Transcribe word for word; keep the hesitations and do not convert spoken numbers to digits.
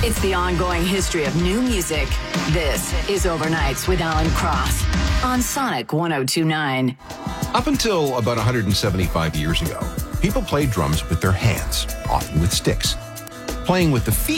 It's the ongoing history of new music. This is Overnights with Alan Cross on Sonic one oh two point nine. Up until about one hundred seventy-five years ago, people played drums with their hands, often with sticks. Playing with the feet